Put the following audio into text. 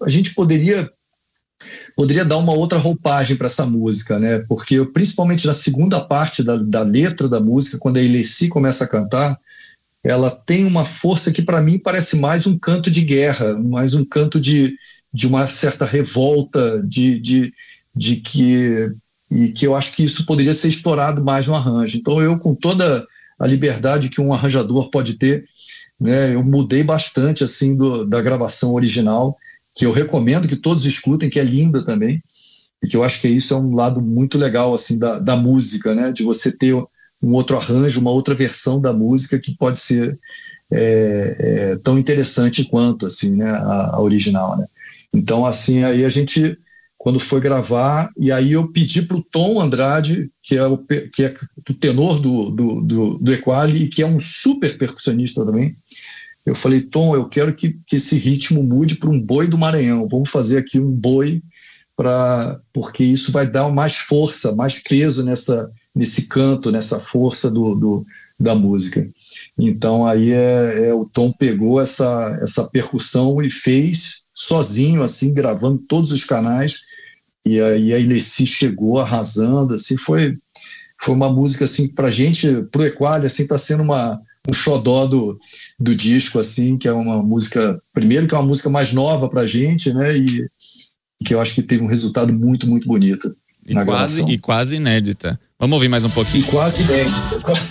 a gente poderia dar uma outra roupagem para essa música, né? Porque principalmente na segunda parte da letra da música, quando a Alessi começa a cantar, ela tem uma força que para mim parece mais um canto de guerra, mais um canto de uma certa revolta, que eu acho que isso poderia ser explorado mais no arranjo. Então eu, com toda a liberdade que um arranjador pode ter, né, eu mudei bastante assim da gravação original, que eu recomendo que todos escutem, que é linda também, e que eu acho que isso é um lado muito legal assim da música, né, de você ter um outro arranjo, uma outra versão da música que pode ser tão interessante quanto assim, né, a original, né? Então assim, aí a gente, quando foi gravar, e aí eu pedi para o Tom Andrade, que é o tenor do Equali, e que é um super percussionista também, eu falei, Tom, eu quero que esse ritmo mude para um boi do Maranhão, vamos fazer aqui um boi, porque isso vai dar mais força, mais peso nesse canto, nessa força da música. Então aí o Tom pegou essa percussão e fez sozinho, assim, gravando todos os canais, e aí a Alessi chegou arrasando, assim, foi uma música, assim, pra gente, pro Equali, assim, tá sendo um xodó do disco, assim, que é uma música, primeiro que é uma música mais nova pra gente, né, e que eu acho que teve um resultado muito, muito bonito na gravação. E quase inédita. Vamos ouvir mais um pouquinho? E quase inédita.